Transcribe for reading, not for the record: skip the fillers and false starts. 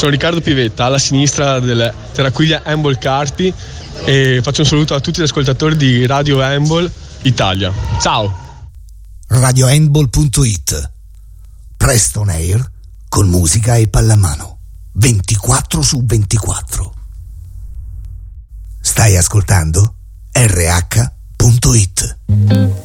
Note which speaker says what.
Speaker 1: Sono Riccardo Pivetta, alla sinistra del Terraquiglia Handball Carpi, e faccio un saluto a tutti gli ascoltatori di Radio Handball Italia. Ciao!
Speaker 2: radiohandball.it. Presto on air con musica e pallamano 24/24. Stai ascoltando RH.it.